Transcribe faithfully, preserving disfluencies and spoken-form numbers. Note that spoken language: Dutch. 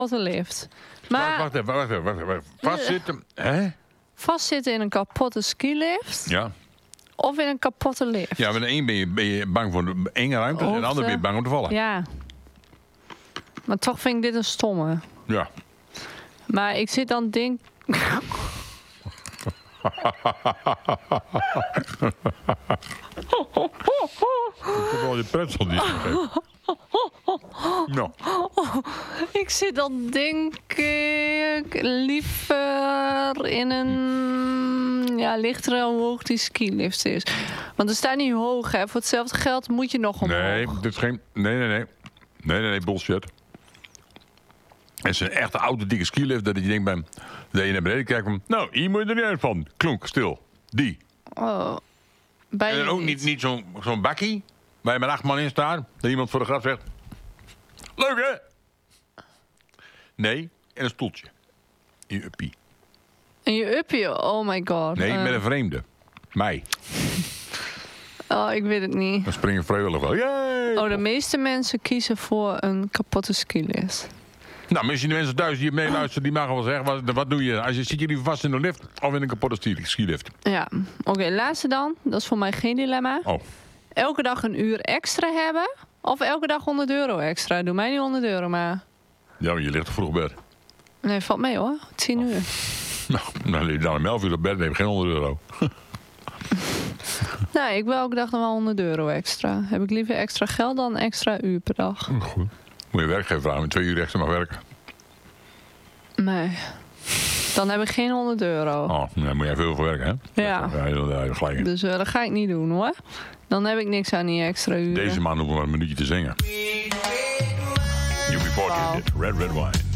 kapotte lift. Maar Wacht even, wacht even, wacht even. Vastzitten. Hè? vastzitten in een kapotte skilift Ja. of in een kapotte lift? Ja, met de een ben je, ben je bang voor de enge ruimte en de ander ben je bang om te vallen. Ja. Maar toch vind ik dit een stomme. Ja. Maar ik zit dan denk... Ik heb wel je pretzel niet gegeven. Nou. Ik zit dan denk ik liever in een... Ja, ligt er hoe hoog die skilift is. Want er staat niet hoog, hè. Voor hetzelfde geld moet je nog omhoog. Nee, dit is geen... Nee, nee, nee. Nee, nee, nee, bullshit. Het is een echte authentieke skilift dat je denkt bij... Dat je naar beneden kijkt van... Nou, hier moet je er niet uit van. Klonk, stil. Die. Oh. Bij En dan ook niet, niet zo'n zo'n bakkie... waar je met acht man in staat... dat iemand voor de grap zegt... Leuk, hè? Nee, en een stoeltje. In je uppie. En je uppie, oh my god. Nee, Uh. met een vreemde. Mij. Oh, ik weet het niet. Dan springen vrijwillig wel. Yay! Oh, de meeste mensen kiezen voor een kapotte skilift. Nou, misschien de mensen thuis die op meeluisteren... die mogen wel zeggen, wat, wat doe je? Als je zit je liever vast in de lift... of in een kapotte skilift? Ja, oké, okay, laatste dan. Dat is voor mij geen dilemma. Oh. Elke dag een uur extra hebben... of elke dag honderd euro extra. Doe mij niet honderd euro, maar... Ja, maar je ligt te vroeg op bed. Nee, valt mee hoor. tien uur. Nou, dan lig je dan om elf uur op bed en heb je geen honderd euro. Nee, ik wil elke dag nog wel honderd euro extra. Heb ik liever extra geld dan extra uur per dag. Goed. Moet je werkgever vragen, met twee uur extra mag werken. Nee. Dan heb ik geen honderd euro. Oh, dan moet jij veel voor werken, hè? Ja. Ja, ja, ja, gelijk in. Dus uh, dat ga ik niet doen hoor. Dan heb ik niks aan die extra uren. Deze maand hoeven we maar een minuutje te zingen. U B forty, dit Red Red Wine.